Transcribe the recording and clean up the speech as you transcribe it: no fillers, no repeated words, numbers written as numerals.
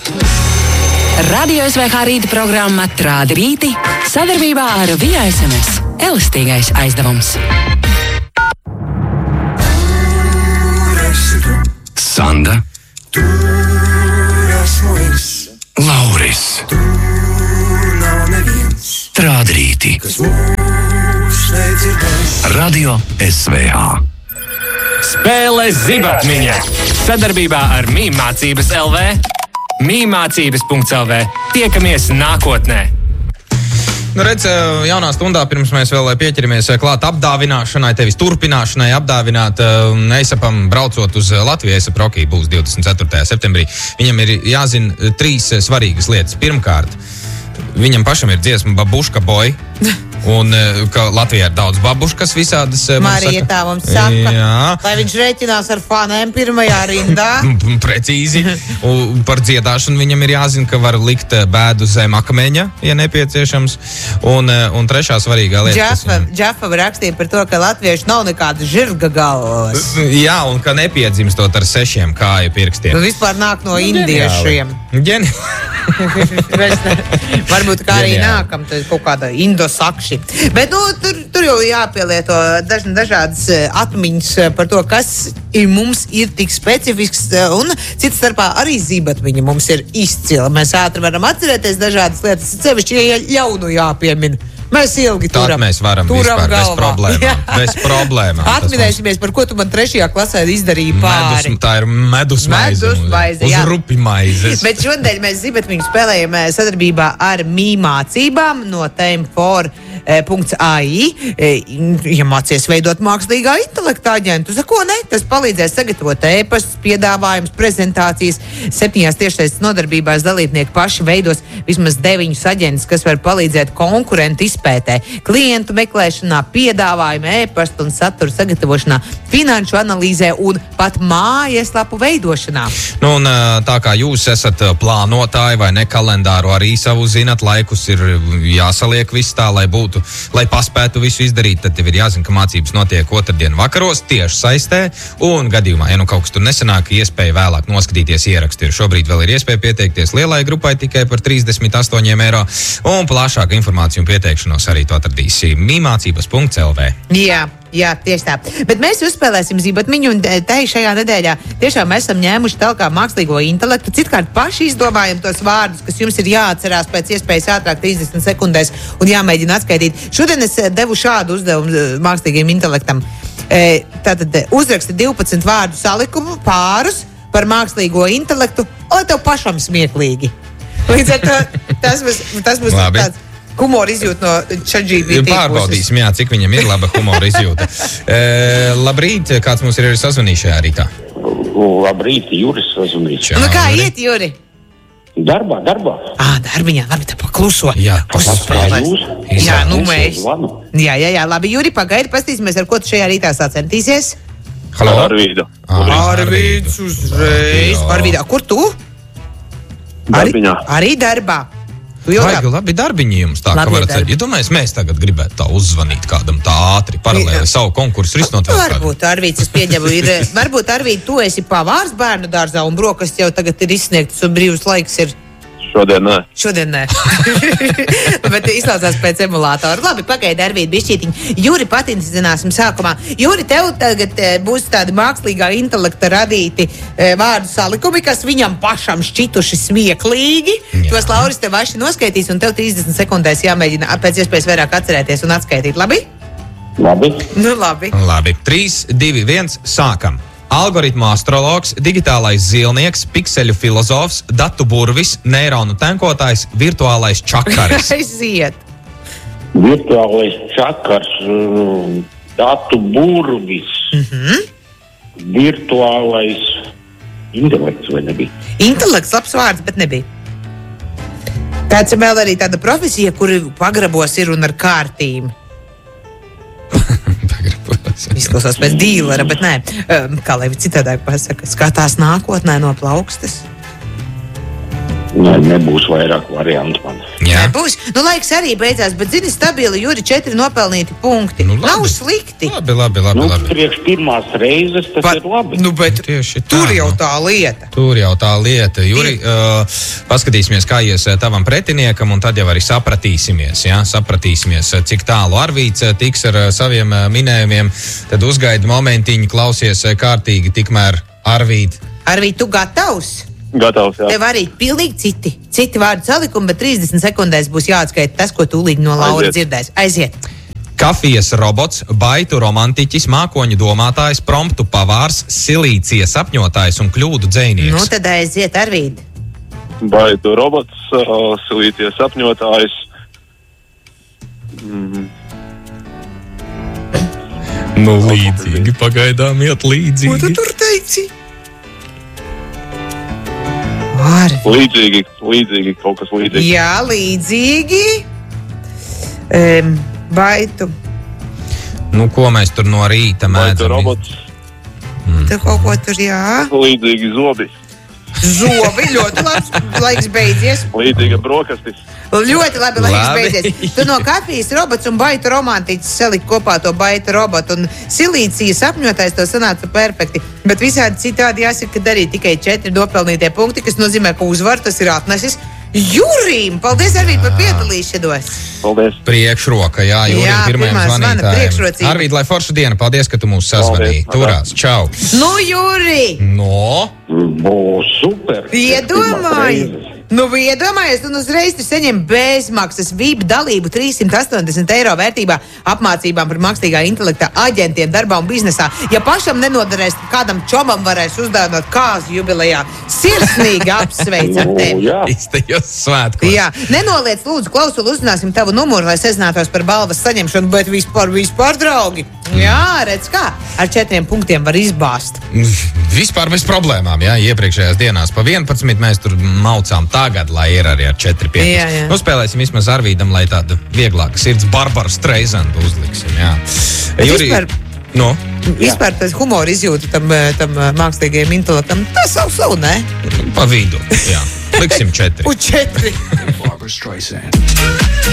Radio SVH rīta programma Trādi rīti sadarbībā ar Via SMS. Elastīgais aizdevums. Sanda, Lauris, Trādi rīti, Radio SVH. Spēle Zibatmiņa sadarbībā ar Mīmācības LV. Mīmācības.lv. Tiekamies nākotnē! Nu, redz, jaunā stundā pirms mēs vēl pieķeramies klāt apdāvināšanai, tevis turpināšanai apdāvināt ESAPam braucot uz Latviju. ESAP Rokī būs 24. septembrī. Viņam ir jāzina 3 svarīgas lietas. Pirmkārt, viņam pašam ir dziesma Babuška Boy. Un ka Latvijā ir daudz babuškas visādas. Marija tā mums saka, jā. Lai viņš rēķinās ar fanēm pirmajā rindā. Precīzi. Un par dziedāšanu viņam ir jāzina, ka var likt bēdu zem akmeņa, ja nepieciešams. Un trešā svarīgā lieta. Džafa rakstīja par to, ka latvieši nav nekādas žirga galvas. Jā, un ka nepiedzimstot ar 6 kāju pirkstiem. Tu vispār nāk no indiešiem. Varbūt kā arī nākam, tad kaut kāda indosakši. Bet, tur jau jāpielieto dažādas atmiņas par to, kas mums ir tik specifisks, un cits starpā arī zibatmiņa mums ir izcila. Mēs ātri varam atcerēties dažādas lietas, sevišķi, ja ļaunu jāpiemina. Mēs ilgi turam. Tad mēs varam vispār bez problēmām. Atminēsimies, par ko tu man 3. klasē izdarīji pāri. Tā ir medus maize. Uz rupi maizes. Bet šodien mēs zibatmiņu spēlējam sadarbībā ar Mīmācībām no Time4.ai. Iemācies veidot mākslīgā intelekta aģentu. Ko ne? Tas palīdzēs sagatavot e-pastus, piedāvājumus, prezentācijas. 7 tiešsaistes nodarbībās dalībnieki paši veidos vismaz 9 aģentus, kas var palīdzēt konkurentu izpētē, klientu meklēšanā, piedāvājuma, e-pasta un satura sagatavošanā, finanšu analīzē un pat mājaslapu veidošanā. Nu, un tā kā jūs esat plānotāji vai ne kalendāru arī savu zinat, laikus ir jāsaliek viss tā, lai paspētu visu izdarīt, tad tev ir jāzina, ka mācības notiek otrdien vakaros tieši saistē, un gadījumā, ja nu kaut kas tur nesanāk, iespēja vēlāk noskatīties ierakstu. Šobrīd vēl ir iespēja pieteikties lielai grupai tikai par 38 eiro, un plašāku informāciju un pieteikšanos arī to atradīs mīmācības.lv. Jā, tieši tā. Bet mēs uzspēlēsim zibatmiņu, un šajā nedēļā tiešām esam ņēmuši telkā mākslīgo intelektu. Citkārt paši izdomājam tos vārdus, kas jums ir jāatcerās pēc iespējas ātrāk 30 sekundēs un jāmēģina atskaitīt. Šodien es devu šādu uzdevumu mākslīgajam intelektam. Tātad uzraksti 12 vārdu salikumu pārus par mākslīgo intelektu, lai tev pašam smieklīgi. Līdz ar to tas būs tāds humora izjūta no ChatGPT. Pārbaudīsim, jā, cik viņam ir laba humora izjūta. Labrīt, kāds mums ir sazvanījis šajā rītā? Labrīt, Juris sazvanījis. Nu kā iet, Juri? Darbā. Darbiņā, labi, tā pakluso. Jā, mēs. Jā, labi, Juri, pagaidi, pastīsimies, ar ko tu šajā rītā sacentīsies. Halo? Arvīds uzreiz. Arvīdā, kur tu? Darbiņā. Arī darbā. Labi darbiņi jums tā, ka varat ceļ. Ja domājies, mēs tagad gribētu tā uzzvanīt kādam tā ātri, paralēli savu konkursu risinot. Varbūt, Arvīds, es pieņemu, varbūt, Arvīd, tu esi pavārs bērnu dārzā un brokasts jau tagad ir izsniegts un brīvs laiks ir. Šodien nē. Bet izklausās pēc emulātora. Labi, pagaidi, Arvīd, bišķītiņ. Juri, patīcināsim sākumā. Juri, tev tagad būs tādi mākslīgā intelekta radīti vārdu salikumi, kas viņam pašam šķituši smieklīgi. Jā. Tos Lauris tev vaši noskaitīs, un tev 30 sekundēs jāmēģina pēc iespējas vairāk atcerēties un atskaitīt. Labi? Labi. Nu, labi. 3, 2, 1, sākam. Algoritmu astrologs, digitālais zilnieks, pikseļu filozofs, datu burvis, neironu tenkotājs, virtuālais čakaris. Aiziet! Virtuālais čakars, datu burvis, virtuālais intelekts vai nebija? Intelekts, labs vārds, bet nebija. Tāds ir vēl arī tāda profesija, kuri pagrabos ir un ar kārtīm. Izklausās pēc dīlera, bet nē. Kā lai citādāk pasaka, skatās nākotnē no plaukstes? Nē, nebūs vairāk variantu man. Jā, vienmēr būs. Nu, laiks arī beidzās, bet zini, stabili, Juri, 4 nopelnīti punkti. Nu, labi. Nav slikti. Labi. Priekš pirmās reizes tas ir labi. Nu, bet Tieši tā, tur jau tā lieta. Tur jau tā lieta. Juri, paskatīsimies, kā ies tavam pretiniekam, un tad jau arī sapratīsimies, cik tālu Arvīds tiks ar saviem minējumiem. Tad uzgaida momentiņu, klausies kārtīgi, tikmēr Arvīd. Arvīd, tu gatavs? Gatavs, jā. Tev arī pilnīgi citi vārdu salikumi, bet 30 sekundēs būs jāatskaita tas, ko tūlīt no Laura dzirdēs. Aiziet! Kafijas robots, baitu romantiķis, mākoņu domātājs, promptu pavārs, silīcija sapņotājs un kļūdu dzejnieks. Nu, tad aiziet, Arvīd. Baitu robots, silīties sapņotājs. Nu, līdzīgi, pagaidām iet līdzīgi. Ko tu tur teici? Līdzīgi, kaut kas līdzīgs. Jā, līdzīgi. Baitu. Nu, ko mēs tur no rīta Baitu mēdzam? robots, Tu kaut ko tur, jā. līdzīgi zobi, Zobi, ļoti labs. Laiks beidzies. līdzīga brokastis. Ļoti labi, laiks Labi. beidzies. Tu no kafijas robots un baitu romantiķis salikt kopā to baitu robotu. Un silīcija sapņotājs to sanāca perfekti. Bet visādi citādi jāsaka, ka darīja tikai 4 nopelnītie punkti, kas nozīmē, ka uzvaru tas ir atnesis Jurim. Paldies arī par piedalīšanos. Paldies. Priekšroka, jā, Jurim, Jā, pirmajam pirmā zvana zvanītājam. priekšrocība. Arvīd, lai forša diena, paldies, ka tu mūs sazvanīji. Paldies. Turās, čau. Nu, Juri! No, Būs super. Iedomājies! Nu, iedomājies, un uzreiz tu saņem bezmaksas VIP dalību 380 eiro vērtībā apmācībām par mākslīgā intelekta aģentiem darbā un biznesā. Ja pašam nenoderēs, kādam čomam varēs uzdāvināt kāzu jubilejā. Sirsnīgi apsveic ar tevi. Jā. iztajos svētkos. Jā, nenoliec, lūdzu, klausuli, uzzināsim tavu numuru, lai sazinātos par balvas saņemšanu, bet vispār, draugi. Jā, redz kā, ar 4 punktiem var izbāzt. Vispār bez problēmām, jā, iepriekšējās dienās pa 11 mēs tur maucām tagad, lai ir arī ar 4-5. Jā. Nu, spēlēsim vismaz Arvīdam, lai tādu vieglāku sirds Barbaru Streizandu uzliksim, jā. Vispār- no? Vispār tas humora izjūta tam mākslīgajam intelektam, tas savu, ne? Pa vidu, jā. Liksim 4. Un 4. Barbara Streisand.